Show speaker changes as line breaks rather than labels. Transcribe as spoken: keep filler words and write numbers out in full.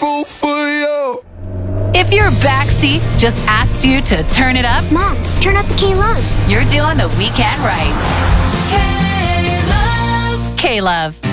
fool for you.
If your backseat just asked you to turn it up,
Mom, turn up the K-Love.
you're doing the weekend right. K-Love. K-Love.